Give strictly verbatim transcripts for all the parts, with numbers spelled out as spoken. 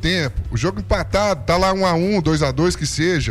tempo, o jogo empatado, tá lá um a um, dois a dois, que seja,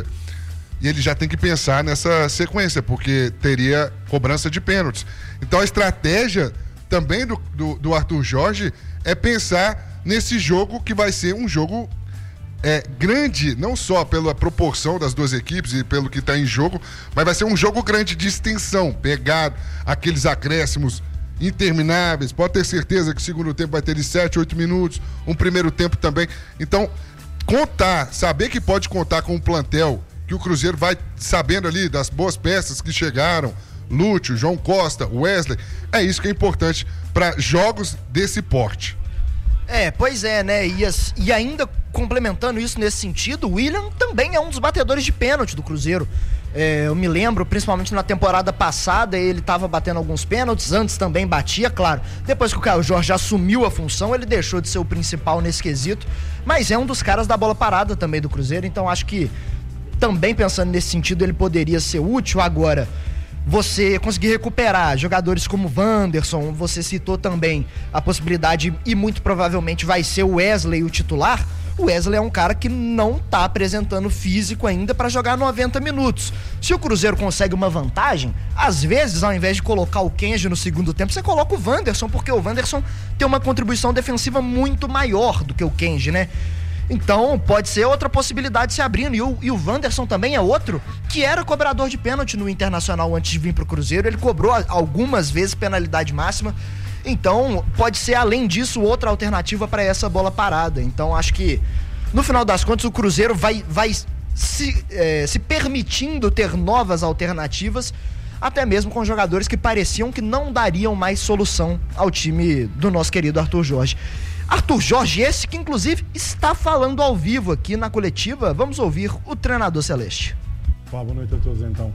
e ele já tem que pensar nessa sequência, porque teria cobrança de pênaltis. Então a estratégia também do, do, do Arthur Jorge é pensar nesse jogo que vai ser um jogo é, grande, não só pela proporção das duas equipes e pelo que está em jogo, mas vai ser um jogo grande de extensão, pegar aqueles acréscimos intermináveis. Pode ter certeza que o segundo tempo vai ter de sete, oito minutos, um primeiro tempo também. Então, contar, saber que pode contar com um plantel, que o Cruzeiro vai sabendo ali das boas peças que chegaram, Lúcio, João Costa, Wesley, é isso que é importante para jogos desse porte. É, pois é, né? E, as, e ainda complementando isso nesse sentido, o William também é um dos batedores de pênalti do Cruzeiro. É, eu me lembro, principalmente na temporada passada, ele estava batendo alguns pênaltis, antes também batia, claro. Depois que o Caio Jorge assumiu a função, ele deixou de ser o principal nesse quesito, mas é um dos caras da bola parada também do Cruzeiro, então acho que também pensando nesse sentido ele poderia ser útil. Agora, você conseguir recuperar jogadores como Wanderson, você citou também a possibilidade, e muito provavelmente vai ser o Wesley o titular. O Wesley é um cara que não tá apresentando físico ainda para jogar noventa minutos. Se o Cruzeiro consegue uma vantagem, às vezes, ao invés de colocar o Kenji no segundo tempo, você coloca o Wanderson, porque o Wanderson tem uma contribuição defensiva muito maior do que o Kenji, né? Então, pode ser outra possibilidade se abrindo. E o, e o Wanderson também é outro que era cobrador de pênalti no Internacional antes de vir pro Cruzeiro. Ele cobrou algumas vezes penalidade máxima. Então, pode ser, além disso, outra alternativa para essa bola parada. Então, acho que, no final das contas, o Cruzeiro vai, vai se, é, se permitindo ter novas alternativas, até mesmo com jogadores que pareciam que não dariam mais solução ao time do nosso querido Arthur Jorge. Arthur Jorge, esse que, inclusive, está falando ao vivo aqui na coletiva. Vamos ouvir o treinador celeste. Olá, boa noite a todos, então.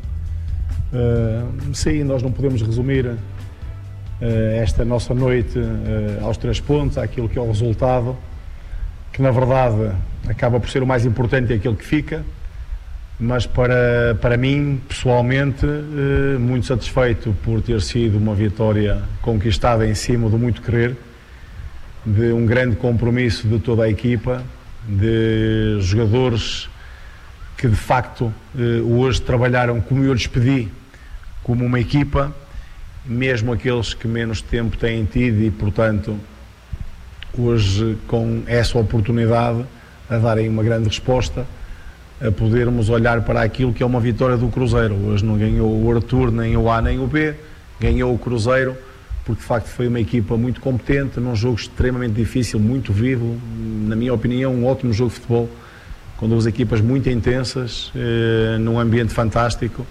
Uh, sim, nós não podemos resumir esta nossa noite uh, aos três pontos, àquilo que é o resultado, que na verdade acaba por ser o mais importante e aquilo que fica, mas para, para mim, pessoalmente, uh, muito satisfeito por ter sido uma vitória conquistada em cima do muito querer, de um grande compromisso de toda a equipa, de jogadores que de facto uh, hoje trabalharam como eu lhes pedi, como uma equipa, mesmo aqueles que menos tempo têm tido e, portanto, hoje com essa oportunidade a darem uma grande resposta, a podermos olhar para aquilo que é uma vitória do Cruzeiro. Hoje não ganhou o Arthur, nem o A nem o B, ganhou o Cruzeiro, porque de facto foi uma equipa muito competente, num jogo extremamente difícil, muito vivo, na minha opinião um ótimo jogo de futebol, com duas equipas muito intensas, eh, num ambiente fantástico,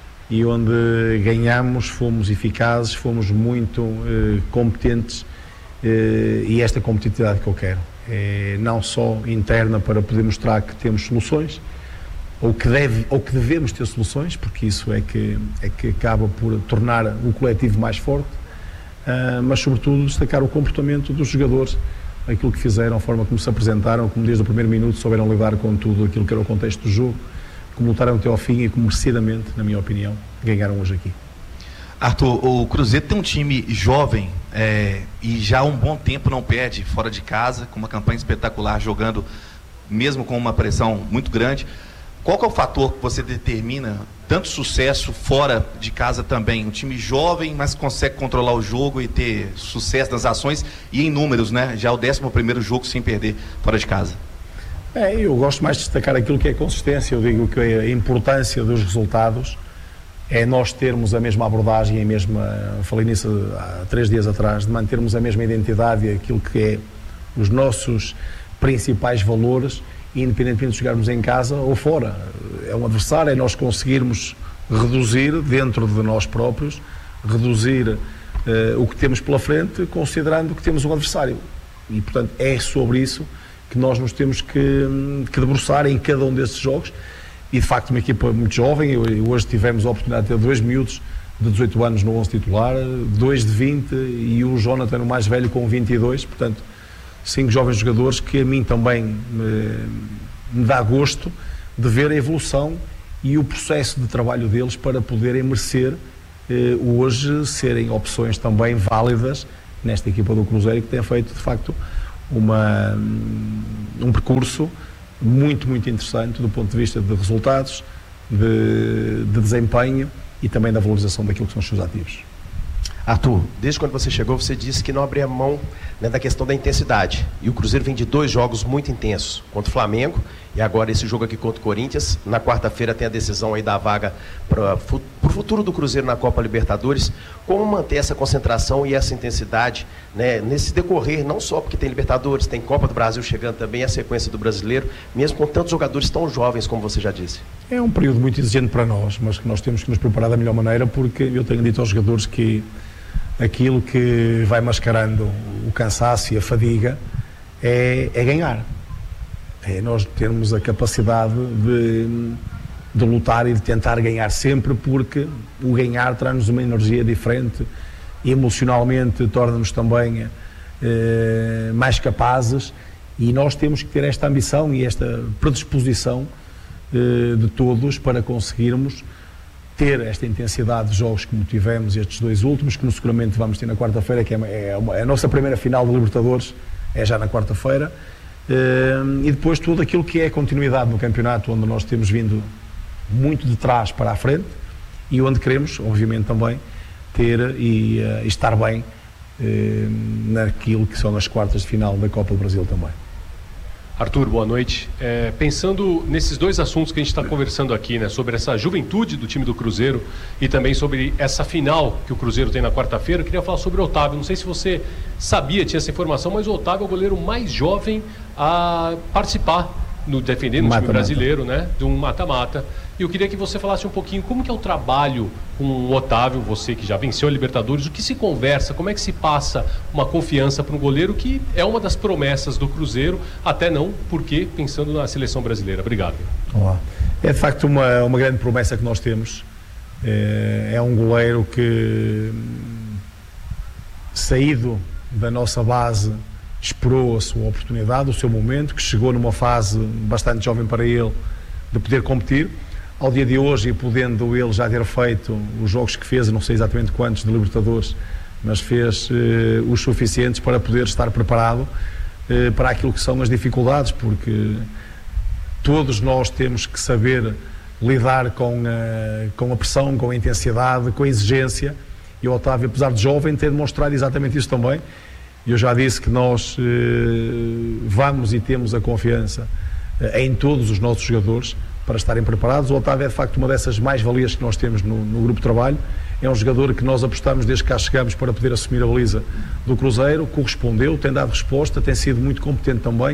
e onde ganhamos, fomos eficazes, fomos muito eh, competentes, eh, e esta competitividade que eu quero, é não só interna para poder mostrar que temos soluções, ou que, deve, ou que devemos ter soluções, porque isso é que, é que acaba por tornar o coletivo mais forte, uh, mas sobretudo destacar o comportamento dos jogadores, aquilo que fizeram, a forma como se apresentaram, como desde o primeiro minuto souberam lidar com tudo aquilo que era o contexto do jogo, como lutaram até ao fim e como merecidamente, na minha opinião, ganharam hoje aqui. Arthur, o Cruzeiro tem um time jovem é, e já há um bom tempo não perde fora de casa, com uma campanha espetacular, jogando mesmo com uma pressão muito grande. Qual que é o fator que você determina tanto sucesso fora de casa também? Um time jovem, mas consegue controlar o jogo e ter sucesso nas ações e em números, né? Já é o décimo primeiro jogo sem perder fora de casa. É, eu gosto mais de destacar aquilo que é consistência. Eu digo que a importância dos resultados é nós termos a mesma abordagem, a mesma, falei nisso há três dias atrás, de mantermos a mesma identidade e aquilo que é os nossos principais valores, independentemente de jogarmos em casa ou fora. É um adversário, é nós conseguirmos reduzir dentro de nós próprios, reduzir uh, o que temos pela frente, considerando que temos um adversário. E, portanto, é sobre isso que nós nos temos que, que debruçar em cada um desses jogos. E, de facto, uma equipa muito jovem. Eu, hoje tivemos a oportunidade de ter dois miúdos de dezoito anos no onze titular, dois de vinte e o Jonathan, o mais velho, com vinte e dois. Portanto, cinco jovens jogadores que a mim também me, me dá gosto de ver a evolução e o processo de trabalho deles para poderem merecer eh, hoje serem opções também válidas nesta equipa do Cruzeiro, que tem feito de facto uma, um percurso muito, muito interessante do ponto de vista de resultados, de, de desempenho e também da valorização daquilo que são os seus ativos. Arthur, desde quando você chegou, você disse que não abria mão, né, da questão da intensidade. E o Cruzeiro vem de dois jogos muito intensos, contra o Flamengo e agora esse jogo aqui contra o Corinthians. Na quarta-feira tem a decisão aí da vaga para o futuro do Cruzeiro na Copa Libertadores. Como manter essa concentração e essa intensidade, né, nesse decorrer, não só porque tem Libertadores, tem Copa do Brasil chegando também, a sequência do Brasileiro, mesmo com tantos jogadores tão jovens como você já disse? É um período muito exigente para nós, mas que nós temos que nos preparar da melhor maneira, porque eu tenho dito aos jogadores que aquilo que vai mascarando o cansaço e a fadiga é, é ganhar. É nós termos a capacidade de, de lutar e de tentar ganhar sempre, porque o ganhar traz-nos uma energia diferente, emocionalmente torna-nos também eh, mais capazes, e nós temos que ter esta ambição e esta predisposição eh, de todos para conseguirmos ter esta intensidade de jogos como tivemos estes dois últimos, que seguramente vamos ter na quarta-feira, que é, é, uma, é a nossa primeira final de Libertadores, é já na quarta-feira, uh, e depois tudo aquilo que é a continuidade no campeonato, onde nós temos vindo muito de trás para a frente e onde queremos, obviamente, também ter e, uh, e estar bem uh, naquilo que são as quartas de final da Copa do Brasil também. Arthur, boa noite. É, pensando nesses dois assuntos que a gente está conversando aqui, né, sobre essa juventude do time do Cruzeiro e também sobre essa final que o Cruzeiro tem na quarta-feira, eu queria falar sobre o Otávio. Não sei se você sabia, tinha essa informação, mas o Otávio é o goleiro mais jovem a participar, no, defendendo o time brasileiro, né, de um mata-mata. E eu queria que você falasse um pouquinho como que é o trabalho com o Otávio, você que já venceu a Libertadores, o que se conversa, como é que se passa uma confiança para um goleiro que é uma das promessas do Cruzeiro, até não, porque pensando na seleção brasileira. Obrigado. Olá. É de facto uma, uma grande promessa que nós temos. É, é um goleiro que, saído da nossa base, esperou a sua oportunidade, o seu momento, que chegou numa fase bastante jovem para ele de poder competir. Ao dia de hoje, e podendo ele já ter feito os jogos que fez, não sei exatamente quantos de Libertadores, mas fez eh, os suficientes para poder estar preparado eh, para aquilo que são as dificuldades, porque todos nós temos que saber lidar com a, com a pressão, com a intensidade, com a exigência, e o Otávio, apesar de jovem, tem demonstrado exatamente isso também. Eu já disse que nós eh, vamos e temos a confiança eh, em todos os nossos jogadores para estarem preparados. O Otávio é de facto uma dessas mais-valias que nós temos no, no grupo de trabalho. É um jogador que nós apostamos desde que cá chegamos para poder assumir a baliza do Cruzeiro, correspondeu, tem dado resposta, tem sido muito competente também.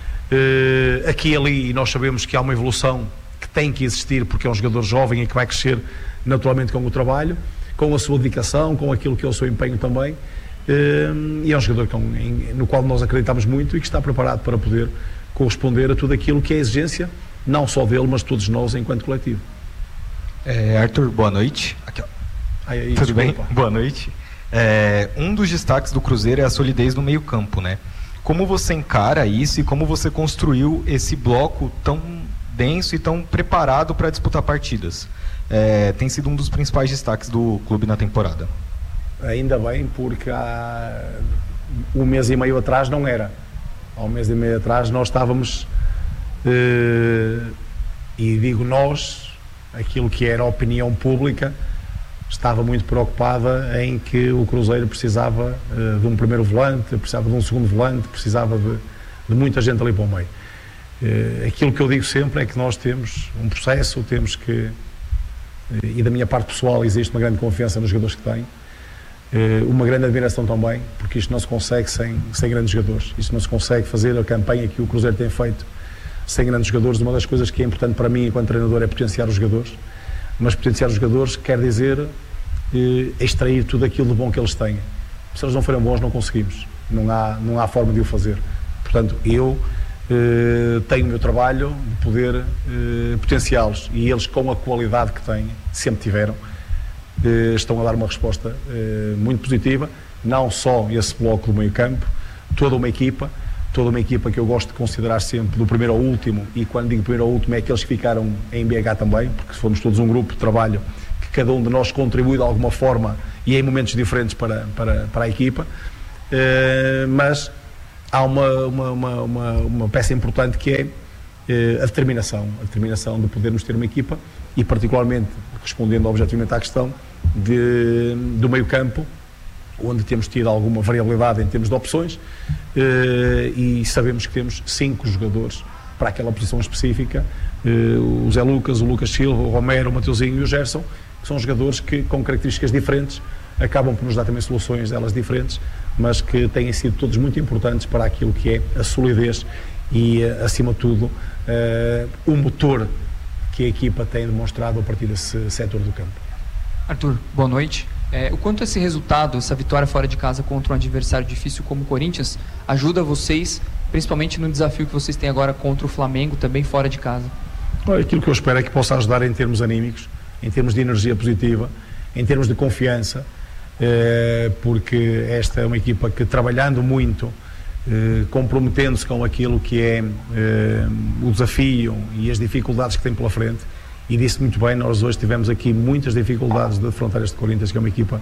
Uh, aqui e ali, e nós sabemos que há uma evolução que tem que existir, porque é um jogador jovem e que vai crescer naturalmente com o trabalho, com a sua dedicação, com aquilo que é o seu empenho também. Uh, e é um jogador com, em, no qual nós acreditamos muito e que está preparado para poder corresponder a tudo aquilo que é a exigência, não só dele, mas todos nós enquanto coletivo. É, Arthur, boa noite. Aqui, ó. Aí, aí, Tudo desculpa. bem? Boa noite. É, um dos destaques do Cruzeiro é a solidez no meio-campo, né? Como você encara isso e como você construiu esse bloco tão denso e tão preparado para disputar partidas? É, tem sido um dos principais destaques do clube na temporada. Ainda bem, porque há um mês e meio atrás não era. Há um mês e meio atrás nós estávamos... Uh, e digo nós, aquilo que era a opinião pública estava muito preocupada em que o Cruzeiro precisava uh, de um primeiro volante, precisava de um segundo volante, precisava de, de muita gente ali para o meio. Uh, aquilo que eu digo sempre é que nós temos um processo, temos que, uh, e da minha parte pessoal existe uma grande confiança nos jogadores que têm, uh, uma grande admiração também, porque isto não se consegue sem, sem grandes jogadores, isto não se consegue fazer a campanha que o Cruzeiro tem feito sem grandes jogadores. Uma das coisas que é importante para mim enquanto treinador é potenciar os jogadores, mas potenciar os jogadores quer dizer eh, extrair tudo aquilo de bom que eles têm. Se eles não forem bons, não conseguimos, não há, não há forma de o fazer. Portanto, eu eh, tenho o meu trabalho de poder eh, potenciá-los, e eles, com a qualidade que têm, sempre tiveram, eh, estão a dar uma resposta eh, muito positiva, não só esse bloco do meio campo, toda uma equipa, toda uma equipa que eu gosto de considerar sempre do primeiro ao último, e quando digo primeiro ao último é aqueles que ficaram em B H também, porque fomos todos um grupo de trabalho que cada um de nós contribui de alguma forma e em momentos diferentes para, para, para a equipa, uh, mas há uma, uma, uma, uma, uma peça importante que é eh, a determinação, a determinação de podermos ter uma equipa e particularmente, respondendo objetivamente à questão de, do meio campo, onde temos tido alguma variabilidade em termos de opções eh, e sabemos que temos cinco jogadores para aquela posição específica, eh, o Zé Lucas, o Lucas Silva, o Romero, o Mateuzinho e o Gerson, que são jogadores que com características diferentes acabam por nos dar também soluções delas diferentes, mas que têm sido todos muito importantes para aquilo que é a solidez e, acima de tudo, uh, o motor que a equipa tem demonstrado a partir desse setor do campo. Arthur, boa noite. É, o quanto esse resultado, essa vitória fora de casa contra um adversário difícil como o Corinthians, ajuda vocês, principalmente no desafio que vocês têm agora contra o Flamengo, também fora de casa? Aquilo que eu espero é que possa ajudar em termos anímicos, em termos de energia positiva, em termos de confiança, porque esta é uma equipa que, trabalhando muito, comprometendo-se com aquilo que é o desafio e as dificuldades que tem pela frente, e disse muito bem, nós hoje tivemos aqui muitas dificuldades de defrontar este Corinthians, que é uma equipa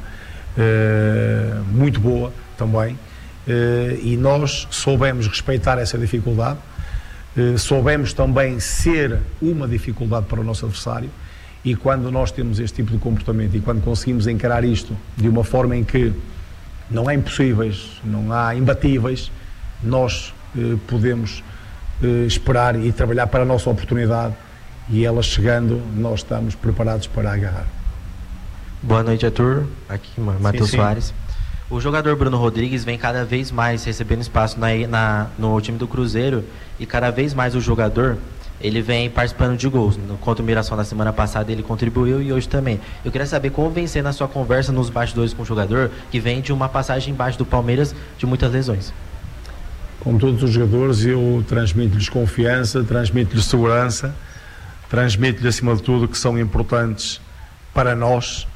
muito boa também, e nós soubemos respeitar essa dificuldade, soubemos também ser uma dificuldade para o nosso adversário. E quando nós temos este tipo de comportamento e quando conseguimos encarar isto de uma forma em que não há impossíveis, não há imbatíveis, nós eh, podemos eh, esperar e trabalhar para a nossa oportunidade, e ela chegando, nós estamos preparados para agarrar. Boa noite, Arthur. Aqui, Matheus Soares. O jogador Bruno Rodrigues vem cada vez mais recebendo espaço na, na, no time do Cruzeiro, e cada vez mais o jogador ele vem participando de gols. Contra o Mirassol na semana passada ele contribuiu e hoje também. Eu queria saber como vem sendo a sua conversa nos bastidores com o jogador, que vem de uma passagem embaixo do Palmeiras de muitas lesões. Com todos os jogadores eu transmito-lhes confiança, transmito-lhes segurança, transmito-lhes acima de tudo que são importantes para nós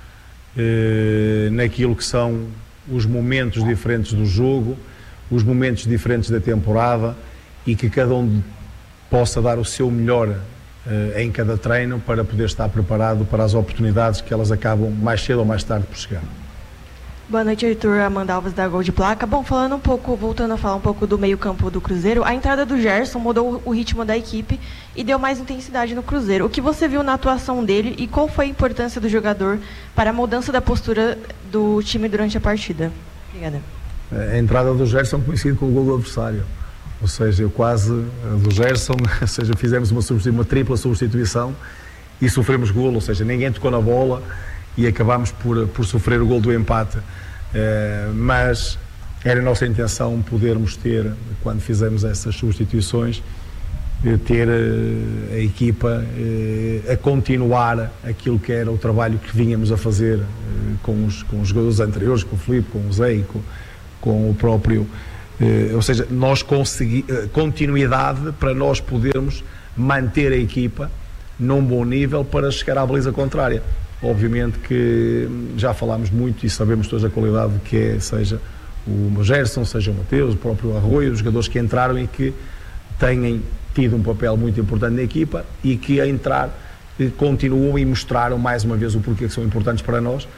eh, naquilo que são os momentos diferentes do jogo, os momentos diferentes da temporada, e que cada um possa dar o seu melhor uh, em cada treino para poder estar preparado para as oportunidades que elas acabam mais cedo ou mais tarde por chegar. Boa noite, Arthur. Amanda Alves da Gol de Placa. Bom, falando um pouco, voltando a falar um pouco do meio-campo do Cruzeiro, a entrada do Gerson mudou o ritmo da equipe e deu mais intensidade no Cruzeiro. O que você viu na atuação dele e qual foi a importância do jogador para a mudança da postura do time durante a partida? Obrigada. A entrada do Gerson coincide com o gol do adversário. Ou seja, eu quase, do Gerson, ou seja, fizemos uma, uma tripla substituição e sofremos golo, ou seja, ninguém tocou na bola e acabámos por, por sofrer o golo do empate. Uh, mas era a nossa intenção podermos ter, quando fizemos essas substituições, ter uh, a equipa uh, a continuar aquilo que era o trabalho que vínhamos a fazer uh, com, os, com os jogadores anteriores, com o Filipe, com o Zé e com, com o próprio... Uh, ou seja, nós consegui, uh, continuidade para nós podermos manter a equipa num bom nível para chegar à baliza contrária. Obviamente que já falámos muito e sabemos toda a qualidade que é, seja o Gerson, seja o Mateus, o próprio Arroio, os jogadores que entraram e que têm tido um papel muito importante na equipa e que a entrar continuam e mostraram mais uma vez o porquê que são importantes para nós,